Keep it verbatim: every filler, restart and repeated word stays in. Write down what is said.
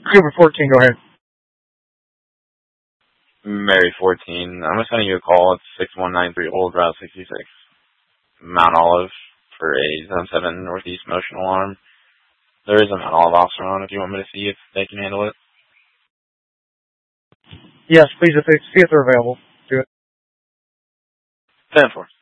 Cooper fourteen, go ahead. Mary fourteen. I'm sending you a call. It's six one nine three Old Route sixty-six, Mount Olive, for a zone seven Northeast motion alarm. There is a Mount Olive officer on if you want me to see if they can handle it. Yes, please, if they see if they're available. Do it. ten four.